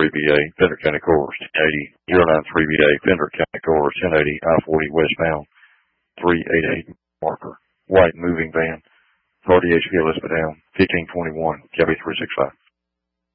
093BA, Pender County Corps, 1080, 093BA, Pender County Corps, 1080, I-40 westbound, 388 marker. White moving van, RDHP Elizabeth down, 1521, KB 365.